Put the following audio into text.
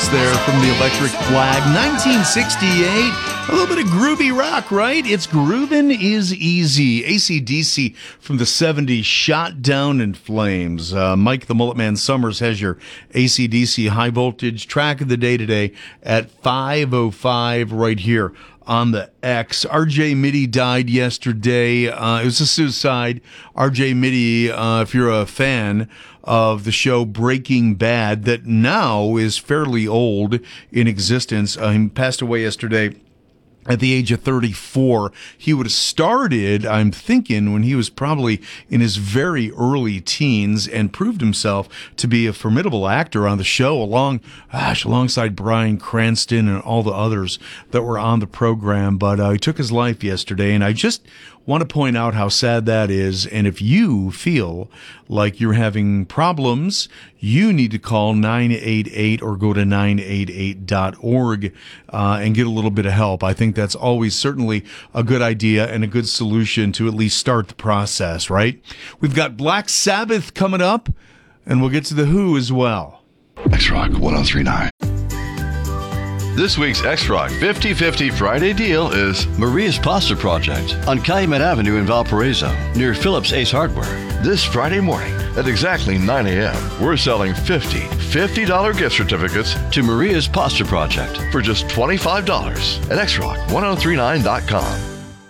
there from the Electric Flag, 1968. A little bit of groovy rock, right? It's Groovin' Is Easy. AC/DC from the 70s, shot down in flames. Mike the Mullet Man Summers has your AC/DC high voltage track of the day today at 5:05 right here on the X. RJ Mitte died yesterday. It was a suicide. RJ Mitte, if you're a fan of the show Breaking Bad, that now is fairly old in existence. He passed away yesterday at the age of 34. He would have started, I'm thinking, when he was probably in his very early teens and proved himself to be a formidable actor on the show alongside Bryan Cranston and all the others that were on the program. But he took his life yesterday, and I just want to point out how sad that is. And if you feel like you're having problems, you need to call 988 or go to 988.org and get a little bit of help. I think that's always certainly a good idea and a good solution to at least start the process, right? We've got Black Sabbath coming up, and we'll get to The Who as well. X-Rock 1039. This week's X-Rock 50-50 Friday deal is Maria's Pasta Project on Calumet Avenue in Valparaiso, near Phillips Ace Hardware. this Friday morning at exactly 9 a.m. We're selling $50 gift certificates to Maria's Pasta Project for just $25 at xrock1039.com.